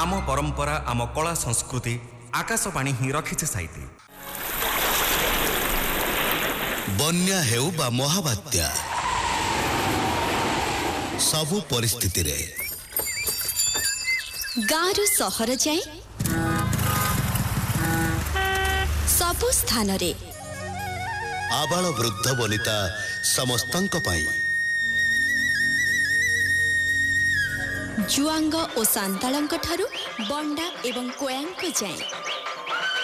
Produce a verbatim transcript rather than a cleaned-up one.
आम परंपरा आम कला संस्कृति आकाशवाणी ही रखिছে साइती। बन्या हेउ बा महाबात्या सबु परिस्थिति रे गारु सहर जाए सबु स्थान रे आबाल वृद्ध वनिता समस्तंक पाई जुआंग और सांतालंक ठारू बंडा एवं कोयांक जाए